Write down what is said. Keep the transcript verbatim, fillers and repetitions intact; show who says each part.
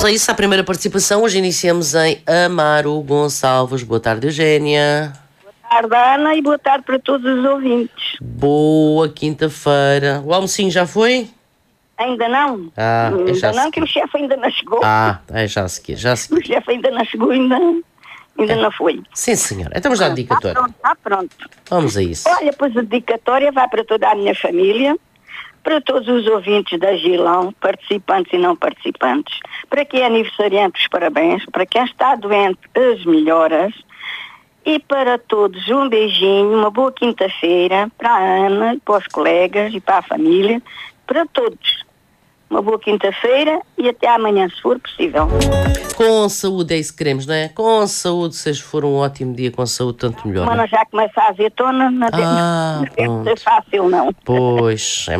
Speaker 1: a isso, à primeira participação. Hoje iniciamos em Amaro Gonçalves. Boa tarde, Eugénia.
Speaker 2: Boa tarde, Ana, e boa tarde para todos os ouvintes.
Speaker 1: Boa quinta-feira. O almocinho já foi?
Speaker 2: Ainda não.
Speaker 1: Ah,
Speaker 2: ainda
Speaker 1: é já
Speaker 2: não,
Speaker 1: seguir.
Speaker 2: que o chefe ainda não chegou.
Speaker 1: Ah, é já a seguir, já a seguir.
Speaker 2: O chefe ainda não chegou, ainda, ainda não foi.
Speaker 1: Sim, senhora. Então vamos dar a dedicatória.
Speaker 2: Está pronto, está pronto.
Speaker 1: Vamos a isso.
Speaker 2: Olha, pois a dedicatória vai para toda a minha família, para todos os ouvintes da Gilão, participantes e não participantes, para quem é aniversariante, os parabéns, para quem está doente, as melhoras, e para todos um beijinho, uma boa quinta-feira, para a Ana, para os colegas e para a família, para todos. Uma boa quinta-feira e até amanhã, se for possível.
Speaker 1: Com saúde é isso que queremos, não é? Com saúde, se for um ótimo dia com saúde, tanto melhor.
Speaker 2: Mas já começa a azeitona, não
Speaker 1: Ah,
Speaker 2: deve ser fácil, não.
Speaker 1: Pois, é